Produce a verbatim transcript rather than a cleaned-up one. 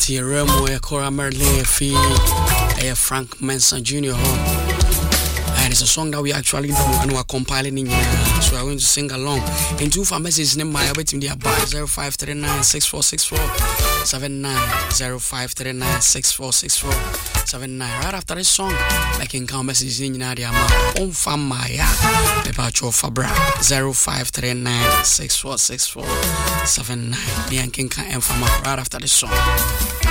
T Remo e Cora Merle Fee e Frank Manson Junior And it's a song that we actually do and we're compiling in here. So I'm going to sing along. And two for messages name my wait in the bar zero five three nine six four six four seven nine zero five three nine six four six four seven nine. Right after this song, like in come messages in the on Famaya Pepacho Fabra zero five three nine six four six four seven nine. Me and King can right after this song.